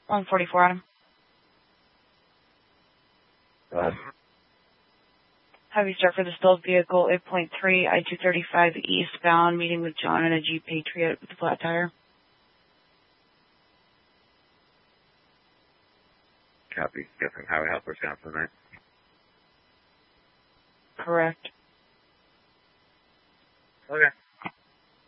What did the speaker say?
144 Adam. Go ahead. Have you start for the stalled vehicle 8.3 I-235 eastbound, meeting with John in a Jeep Patriot with a flat tire. Copy. Get from Highway Health, Wisconsin, right? Correct. Okay.